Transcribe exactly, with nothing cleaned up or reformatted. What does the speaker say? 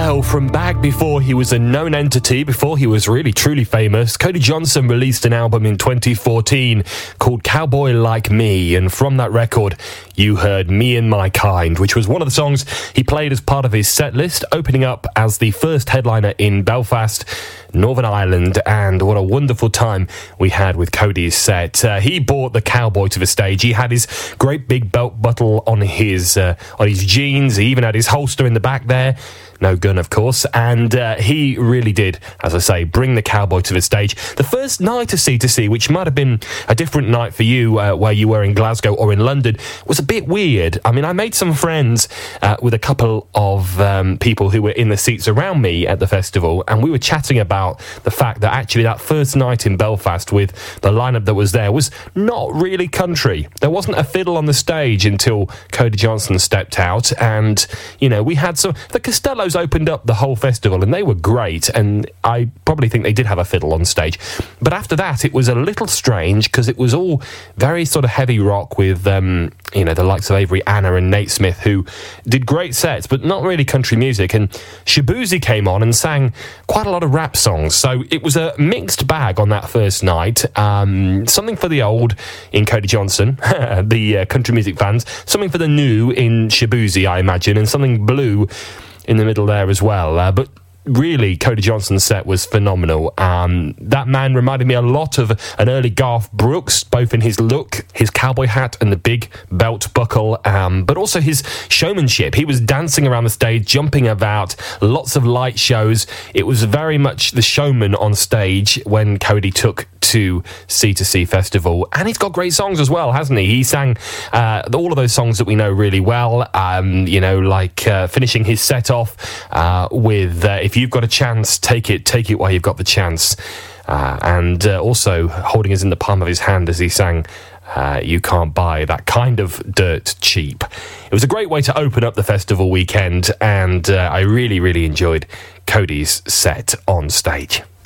Well, from back before he was a known entity, before he was really truly famous, Cody Johnson released an album in twenty fourteen called Cowboy Like Me, and from that record you heard Me and My Kind, which was one of the songs he played as part of his set list, opening up as the first headliner in Belfast, Northern Ireland. And what a wonderful time we had with Cody's set. Uh, he brought the cowboy to the stage. He had his great big belt buckle on his uh, on his jeans. He even had his holster in the back there. No gun, of course. And uh, he really did, as I say, bring the cowboy to the stage. The first night of C two C, which might have been a different night for you, uh, where you were in Glasgow or in London, was a bit weird. I mean, I made some friends uh, with a couple of um, people who were in the seats around me at the festival, and we were chatting about the fact that actually that first night in Belfast with the lineup that was there was not really country. There wasn't a fiddle on the stage until Cody Johnson stepped out, and, you know, we had some... The Costellos opened up the whole festival, and they were great, and I probably think they did have a fiddle on stage. But after that, it was a little strange, because it was all very sort of heavy rock with, um, you know, the likes of Avery Anna and Nate Smith, who did great sets, but not really country music. And Shabuzi came on and sang quite a lot of rap songs. So it was a mixed bag on that first night. Um, something for the old in Cody Johnson, the uh, country music fans, something for the new in Shabuzi, I imagine, and something blue in the middle there as well. Uh, but really, Cody Johnson's set was phenomenal. Um, that man reminded me a lot of an early Garth Brooks, both in his look, his cowboy hat and the big belt buckle, um, but also his showmanship. He was dancing around the stage, jumping about, lots of light shows. It was very much the showman on stage when Cody took to C two C Festival. And he's got great songs as well, hasn't he? He sang uh, all of those songs that we know really well, um, you know, like uh, finishing his set off uh, with uh, If You've Got a Chance, Take It, Take It While You've Got the Chance. Uh, and uh, also holding us in the palm of his hand as he sang Uh, You Can't Buy That Kind of Dirt Cheap. It was a great way to open up the festival weekend, and uh, I really, really enjoyed Cody's set on stage.